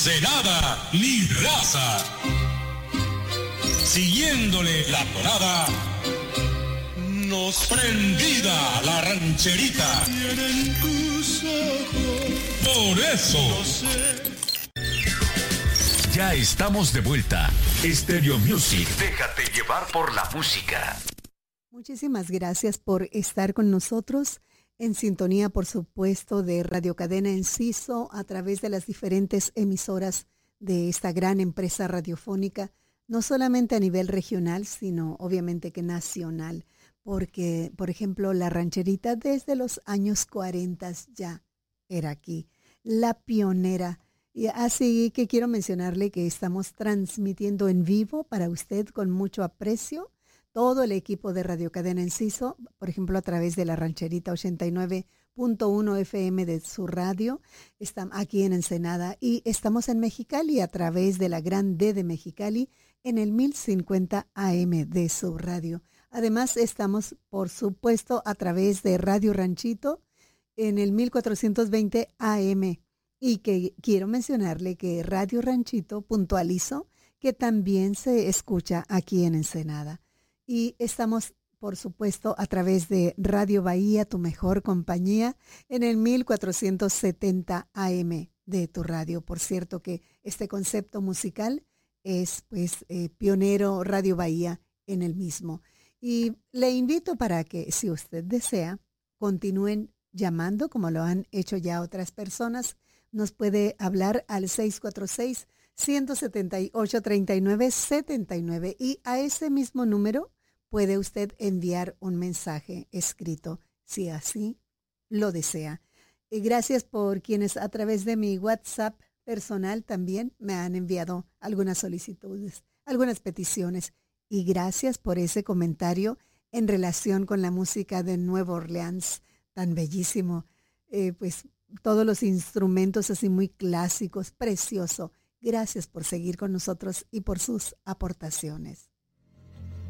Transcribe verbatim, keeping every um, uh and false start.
Ensenada ni raza. Siguiéndole la tonada, nos prendida la rancherita. Tienen tus ojos. Por eso. No sé. Ya estamos de vuelta. Stereo Music. Déjate llevar por la música. Muchísimas gracias por estar con nosotros. En sintonía, por supuesto, de Radio Cadena Enciso a través de las diferentes emisoras de esta gran empresa radiofónica, no solamente a nivel regional, sino obviamente que nacional, porque, por ejemplo, La Rancherita desde los años cuarenta ya era aquí, la pionera. Y así que quiero mencionarle que estamos transmitiendo en vivo para usted con mucho aprecio. Todo el equipo de Radio Cadena Enciso, por ejemplo, a través de La Rancherita ochenta y nueve punto uno F M de su radio, estamos aquí en Ensenada y estamos en Mexicali a través de la Gran D de Mexicali en el mil cincuenta A M de su radio. Además, estamos, por supuesto, a través de Radio Ranchito en el mil cuatrocientos veinte A M y que quiero mencionarle que Radio Ranchito puntualizo que también se escucha aquí en Ensenada. Y estamos, por supuesto, a través de Radio Bahía, tu mejor compañía, en el mil cuatrocientos setenta A M de tu radio. Por cierto que este concepto musical es pues eh, pionero Radio Bahía en el mismo. Y le invito para que, si usted desea, continúen llamando como lo han hecho ya otras personas. Nos puede hablar al seis cuatro seis, uno siete ocho, tres nueve siete nueve y a ese mismo número puede usted enviar un mensaje escrito, si así lo desea. Y gracias por quienes a través de mi WhatsApp personal también me han enviado algunas solicitudes, algunas peticiones. Y gracias por ese comentario en relación con la música de Nueva Orleans, tan bellísimo. Eh, pues todos los instrumentos así muy clásicos, precioso. Gracias por seguir con nosotros y por sus aportaciones.